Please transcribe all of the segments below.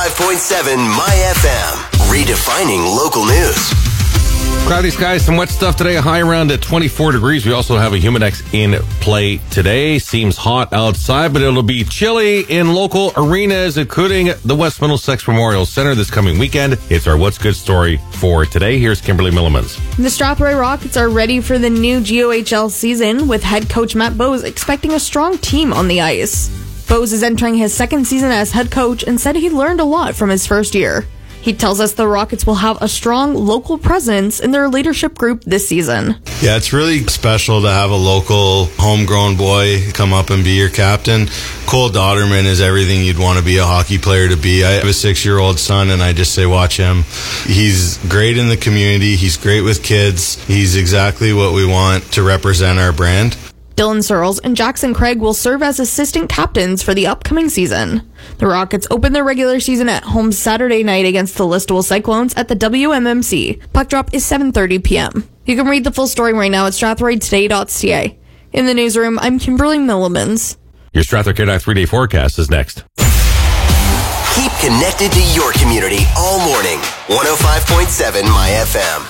105.7 My FM, redefining local news. Cloudy skies, some wet stuff today, a high around at 24 degrees. We also have a Humidex in play today. Seems hot outside, but it'll be chilly in local arenas, including the West Middlesex Memorial Center this coming weekend. It's our What's Good story for today. Here's Kimberly Millimans. The Strathroy Rockets are ready for the new GOHL season, with head coach Matt Bowes expecting a strong team on the ice. Bowes is entering his second season as head coach and said he learned a lot from his first year. He tells us the Rockets will have a strong local presence in their leadership group this season. Yeah, it's really special to have a local homegrown boy come up and be your captain. Cole Dodderman is everything you'd want to be a hockey player to be. I have a 6-year-old son, and I just say watch him. He's great in the community. He's great with kids. He's exactly what we want to represent our brand. Dylan Searles and Jackson Craig will serve as assistant captains for the upcoming season. The Rockets open their regular season at home Saturday night against the Listowel Cyclones at the WMMC. Puck drop is 7:30 p.m. You can read the full story right now at strathroytoday.ca. In the newsroom, I'm Kimberly Millimans. Your Strathroy Care 3-day forecast is next. Keep connected to your community all morning. 105.7 My FM.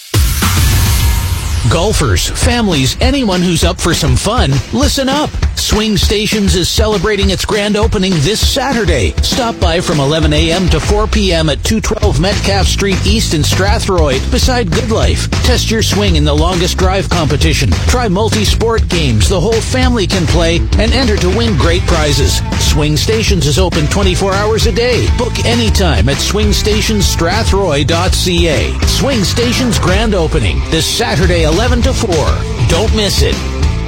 Golfers, families, anyone who's up for some fun, listen up. Swing Stations is celebrating its grand opening this Saturday. Stop by from 11 a.m. to 4 p.m. at 212 Metcalf Street East in Strathroy, beside Goodlife. Test your swing in the longest drive competition. Try multi-sport games the whole family can play and enter to win great prizes. Swing Stations is open 24 hours a day. Book anytime at swingstationsstrathroy.ca. Swing Stations grand opening this Saturday, 11 to 4. Don't miss it.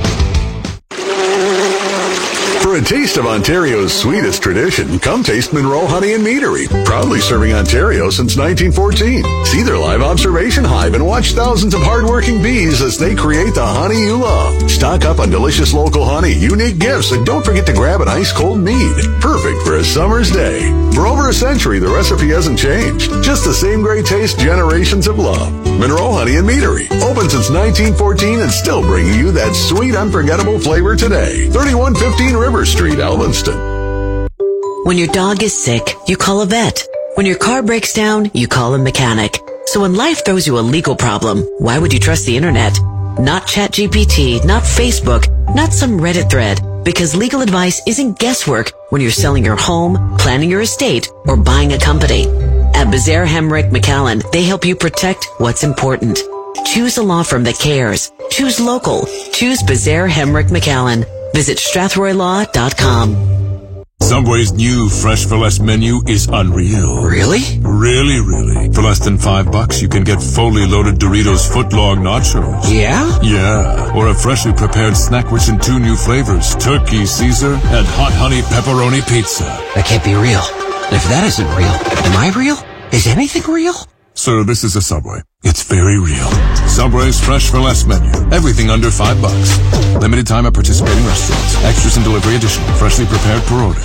For a taste of Ontario's sweetest tradition, come taste Monroe Honey and Meadery, proudly serving Ontario since 1914. See their live observation hive and watch thousands of hardworking bees as they create the honey you love. Stock up on delicious local honey, unique gifts, and don't forget to grab an ice-cold mead. Perfect for a summer's day. For over a century, the recipe hasn't changed. Just the same great taste generations have loved. Monroe Honey and Meadery, open since 1914 and still bringing you that sweet, unforgettable flavor today. 3115 River Street, Alvinston. When your dog is sick, you call a vet. When your car breaks down, you call a mechanic. So when life throws you a legal problem, why would you trust the internet? Not ChatGPT, not Facebook, not some Reddit thread. Because legal advice isn't guesswork when you're selling your home, planning your estate, or buying a company. At Bazaar Hemrick McAllen, they help you protect what's important. Choose a law firm that cares. Choose local. Choose Bazaar Hemrick McAllen. Visit strathroylaw.com. Subway's new Fresh for Less menu is unreal. Really? Really, really. For less than $5, you can get fully loaded Doritos footlong nachos. Yeah? Yeah. Or a freshly prepared snack rich in 2 new flavors, Turkey Caesar and Hot Honey Pepperoni Pizza. That can't be real. If that isn't real, am I real? Is anything real? Sir, this is a Subway. It's very real. Subway's Fresh for Less menu. Everything under $5. Limited time at participating restaurants. Extras and delivery additional. Freshly prepared per order.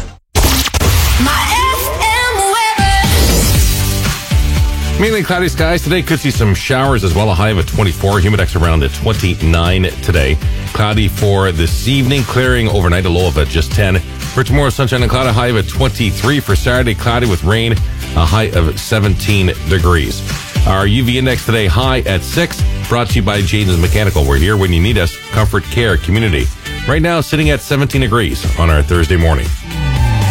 Mainly cloudy skies today. Could see some showers as well. A high of 24. Humidex around at 29 today. Cloudy for this evening. Clearing overnight. A low of just 10. For tomorrow, sunshine and cloud. A high of 23. For Saturday, cloudy with rain. A high of 17 degrees. Our UV index today high at 6. Brought to you by Jaden's Mechanical. We're here when you need us. Comfort Care Community. Right now, sitting at 17 degrees on our Thursday morning.